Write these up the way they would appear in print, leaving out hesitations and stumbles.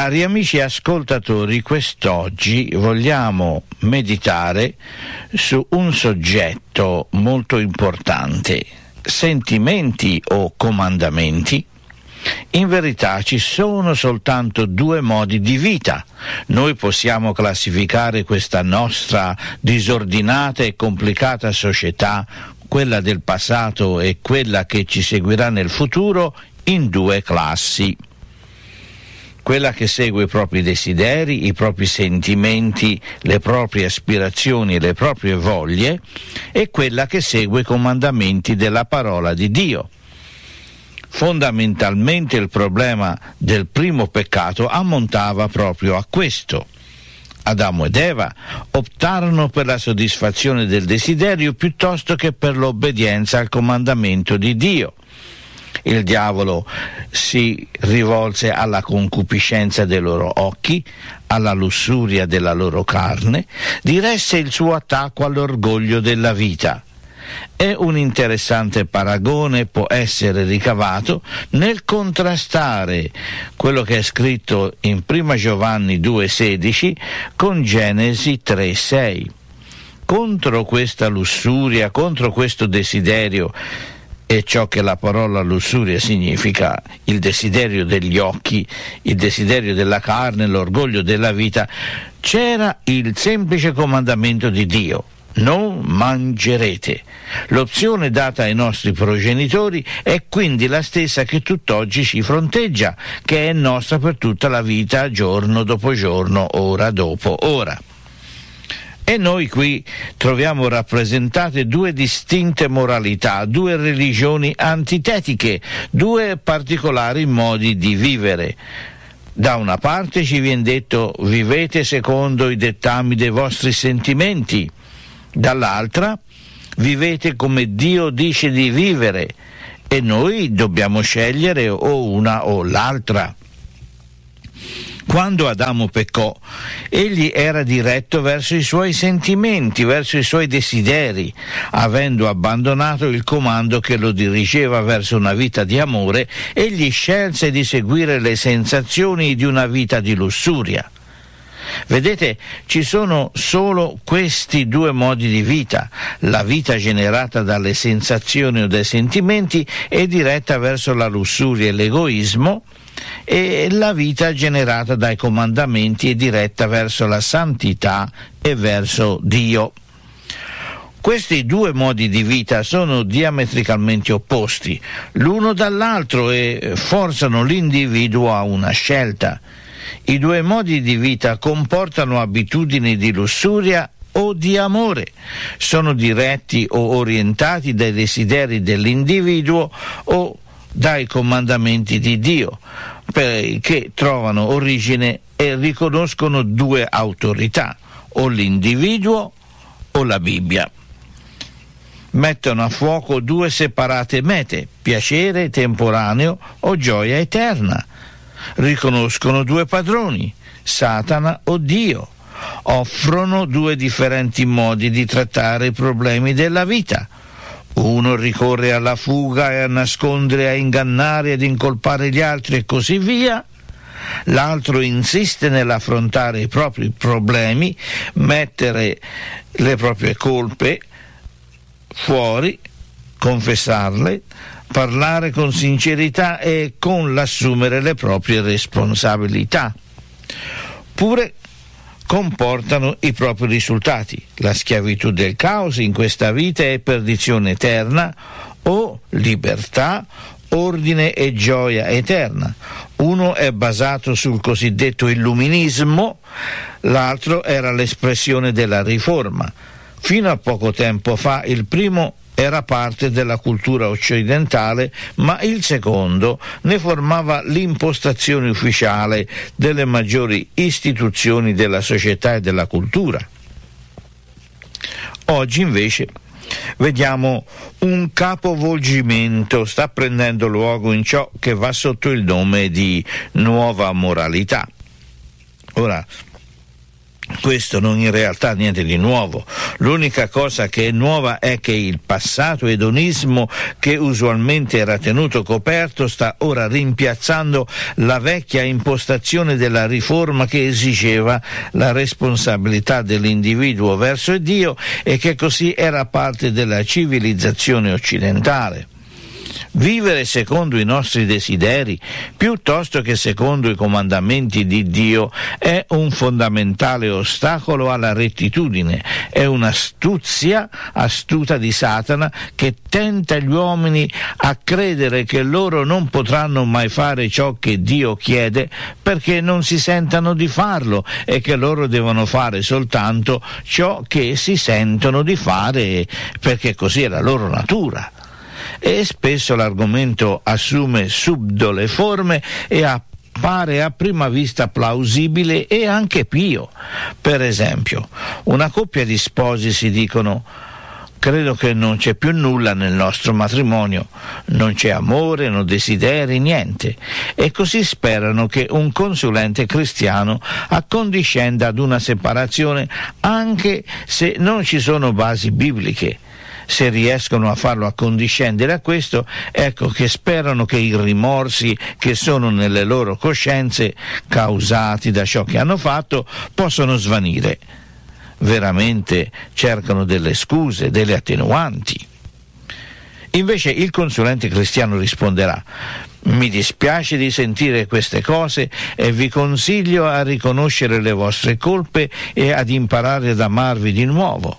Cari amici ascoltatori, quest'oggi vogliamo meditare su un soggetto molto importante: sentimenti o comandamenti. In verità ci sono soltanto due modi di vita. Noi possiamo classificare questa nostra disordinata e complicata società, quella del passato e quella che ci seguirà nel futuro, in due classi. Quella che segue i propri desideri, i propri sentimenti, le proprie aspirazioni e le proprie voglie, e quella che segue i comandamenti della parola di Dio. Fondamentalmente il problema del primo peccato ammontava proprio a questo. Adamo ed Eva optarono per la soddisfazione del desiderio piuttosto che per l'obbedienza al comandamento di Dio. Il diavolo si rivolse alla concupiscenza dei loro occhi, alla lussuria della loro carne, diresse il suo attacco all'orgoglio della vita. E un interessante paragone può essere ricavato nel contrastare quello che è scritto in 1 Giovanni 2,16 con Genesi 3,6. Contro questa lussuria, contro questo desiderio, e ciò che la parola lussuria significa, il desiderio degli occhi, il desiderio della carne, l'orgoglio della vita, c'era il semplice comandamento di Dio: non mangerete. L'opzione data ai nostri progenitori è quindi la stessa che tutt'oggi ci fronteggia, che è nostra per tutta la vita, giorno dopo giorno, ora dopo ora. E noi qui troviamo rappresentate due distinte moralità, due religioni antitetiche, due particolari modi di vivere. Da una parte ci viene detto: vivete secondo i dettami dei vostri sentimenti. Dall'altra, vivete come Dio dice di vivere, e noi dobbiamo scegliere o una o l'altra. Quando Adamo peccò, egli era diretto verso i suoi sentimenti, verso i suoi desideri, avendo abbandonato il comando che lo dirigeva verso una vita di amore. Egli scelse di seguire le sensazioni di una vita di lussuria. Vedete, ci sono solo questi due modi di vita. La vita generata dalle sensazioni o dai sentimenti è diretta verso la lussuria e l'egoismo, e la vita generata dai comandamenti è diretta verso la santità e verso Dio. Questi due modi di vita sono diametricalmente opposti l'uno dall'altro e forzano l'individuo a una scelta. I due modi di vita comportano abitudini di lussuria o di amore, sono diretti o orientati dai desideri dell'individuo o dai comandamenti di Dio, che trovano origine e riconoscono due autorità: o l'individuo o la Bibbia. Mettono a fuoco due separate mete: piacere temporaneo o gioia eterna. Riconoscono due padroni: Satana o Dio. Offrono due differenti modi di trattare i problemi della vita. Uno ricorre alla fuga e a nascondere, a ingannare, ad incolpare gli altri e così via. L'altro insiste nell'affrontare i propri problemi, mettere le proprie colpe fuori, confessarle, parlare con sincerità e con l'assumere le proprie responsabilità. Pure comportano i propri risultati: la schiavitù del caos in questa vita e perdizione eterna, o libertà, ordine e gioia eterna. Uno è basato sul cosiddetto illuminismo, l'altro era l'espressione della riforma. Fino a poco tempo fa il primo era parte della cultura occidentale, ma il secondo ne formava l'impostazione ufficiale delle maggiori istituzioni della società e della cultura. Oggi invece vediamo un capovolgimento sta prendendo luogo in ciò che va sotto il nome di nuova moralità. Ora, Questo non in realtà niente di nuovo. L'unica cosa che è nuova è che il passato edonismo, che usualmente era tenuto coperto, sta ora rimpiazzando la vecchia impostazione della riforma che esigeva la responsabilità dell'individuo verso Dio e che così era parte della civilizzazione occidentale. Vivere secondo i nostri desideri piuttosto che secondo i comandamenti di Dio è un fondamentale ostacolo alla rettitudine, è un'astuzia astuta di Satana che tenta gli uomini a credere che loro non potranno mai fare ciò che Dio chiede perché non si sentano di farlo e che loro devono fare soltanto ciò che si sentono di fare perché così è la loro natura. E spesso l'argomento assume subdole forme e appare a prima vista plausibile e anche pio. Per esempio, una coppia di sposi si dicono: credo che non c'è più nulla nel nostro matrimonio, non c'è amore, non desideri, niente. E così sperano che un consulente cristiano accondiscenda ad una separazione anche se non ci sono basi bibliche. Se riescono a farlo accondiscendere a questo, ecco che sperano che i rimorsi che sono nelle loro coscienze, causati da ciò che hanno fatto, possano svanire. Veramente cercano delle scuse, delle attenuanti. Invece il consulente cristiano risponderà: mi dispiace di sentire queste cose e vi consiglio a riconoscere le vostre colpe e ad imparare ad amarvi di nuovo.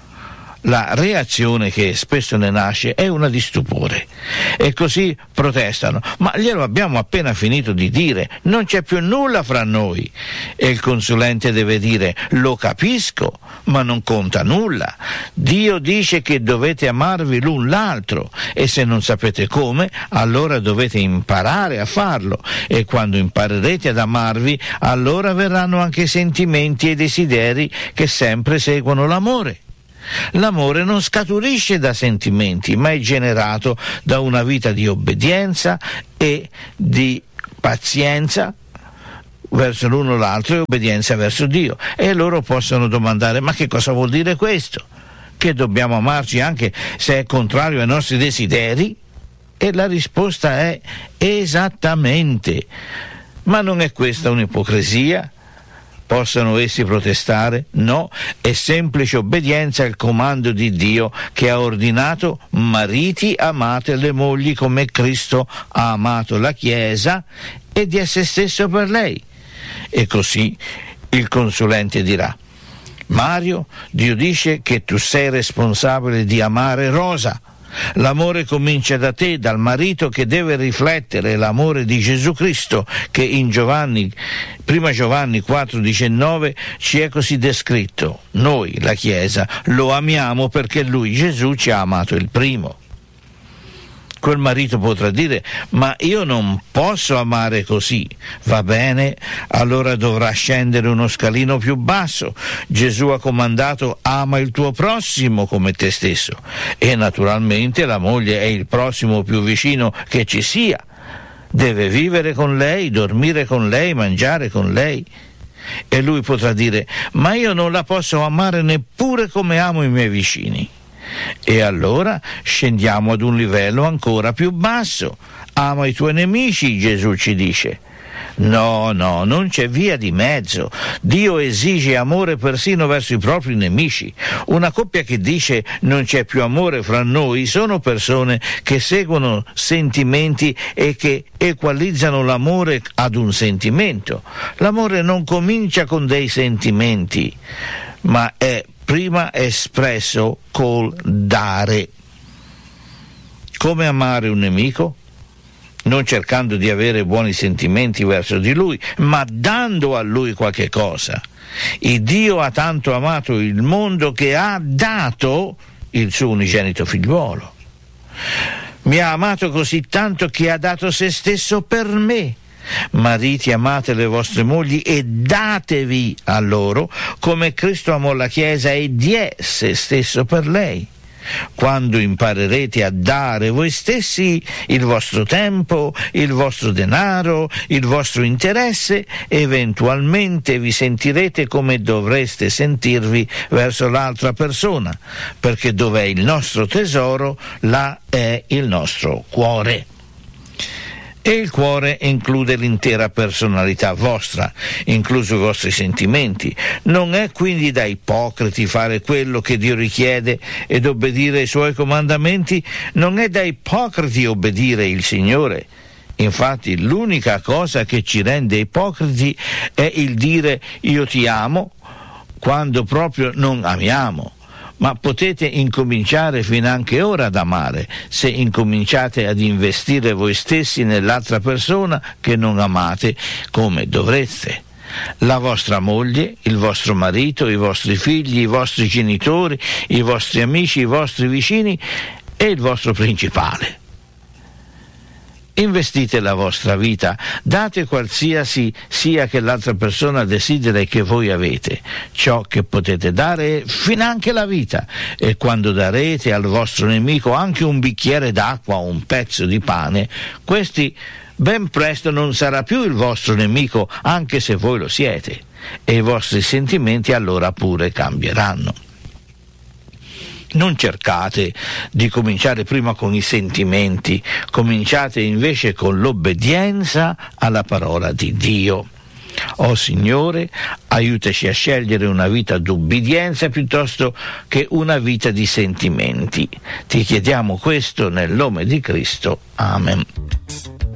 La reazione che spesso ne nasce è una di stupore e così protestano: ma glielo abbiamo appena finito di dire, non c'è più nulla fra noi. E il consulente deve dire: lo capisco, ma non conta nulla. Dio dice che dovete amarvi l'un l'altro e se non sapete come, allora dovete imparare a farlo e quando imparerete ad amarvi, allora verranno anche i sentimenti e i desideri che sempre seguono l'amore. L'amore non scaturisce da sentimenti, ma è generato da una vita di obbedienza e di pazienza verso l'uno o l'altro e obbedienza verso Dio. E loro possono domandare: ma che cosa vuol dire questo? Che dobbiamo amarci anche se è contrario ai nostri desideri? E la risposta è: esattamente. Ma non è questa un'ipocrisia? Possono essi protestare? No, è semplice obbedienza al comando di Dio che ha ordinato: mariti, amate le mogli come Cristo ha amato la Chiesa e dia se stesso per lei. E così il consulente dirà: Mario, Dio dice che tu sei responsabile di amare Rosa. L'amore comincia da te, dal marito, che deve riflettere l'amore di Gesù Cristo, che in prima Giovanni 4,19 ci è così descritto: noi, la Chiesa, lo amiamo perché Lui, Gesù, ci ha amato il primo. Quel marito potrà dire: ma io non posso amare così. Va bene, allora dovrà scendere uno scalino più basso. Gesù ha comandato: ama il tuo prossimo come te stesso. E naturalmente la moglie è il prossimo più vicino che ci sia. Deve vivere con lei, dormire con lei, mangiare con lei. E lui potrà dire: ma io non la posso amare neppure come amo i miei vicini. E allora scendiamo ad un livello ancora più basso. Ama i tuoi nemici, Gesù ci dice. No, non c'è via di mezzo. Dio esige amore persino verso i propri nemici. Una coppia che dice non c'è più amore fra noi sono persone che seguono sentimenti e che equalizzano l'amore ad un sentimento. L'amore non comincia con dei sentimenti, ma è prima espresso col dare. Come amare un nemico? Non cercando di avere buoni sentimenti verso di lui, ma dando a lui qualche cosa. Il Dio ha tanto amato il mondo che ha dato il suo unigenito figliuolo. Mi ha amato così tanto che ha dato se stesso per me. Mariti, amate le vostre mogli e datevi a loro come Cristo amò la Chiesa e diè se stesso per lei. Quando imparerete a dare voi stessi il vostro tempo, il vostro denaro, il vostro interesse, eventualmente vi sentirete come dovreste sentirvi verso l'altra persona, perché dov'è il nostro tesoro, là è il nostro cuore. E il cuore include l'intera personalità vostra, incluso i vostri sentimenti. Non è quindi da ipocriti fare quello che Dio richiede ed obbedire ai suoi comandamenti, non è da ipocriti obbedire il Signore. Infatti l'unica cosa che ci rende ipocriti è il dire io ti amo quando proprio non amiamo. Ma potete incominciare finanche ora ad amare, se incominciate ad investire voi stessi nell'altra persona che non amate come dovreste. La vostra moglie, il vostro marito, i vostri figli, i vostri genitori, i vostri amici, i vostri vicini e il vostro principale. Investite la vostra vita, date qualsiasi sia che l'altra persona desidera e che voi avete. Ciò che potete dare è finanche la vita, e quando darete al vostro nemico anche un bicchiere d'acqua o un pezzo di pane, questi ben presto non sarà più il vostro nemico, anche se voi lo siete, e i vostri sentimenti allora pure cambieranno. Non cercate di cominciare prima con i sentimenti, cominciate invece con l'obbedienza alla parola di Dio. Oh Signore, aiutaci a scegliere una vita d'ubbidienza piuttosto che una vita di sentimenti. Ti chiediamo questo nel nome di Cristo. Amen.